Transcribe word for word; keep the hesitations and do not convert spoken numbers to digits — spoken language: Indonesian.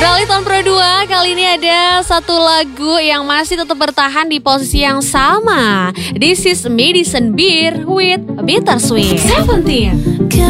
Beralih tahun Pro dua, kali ini ada satu lagu yang masih tetap bertahan di posisi yang sama. This is Madison Beer with Bittersweet. Seventeen.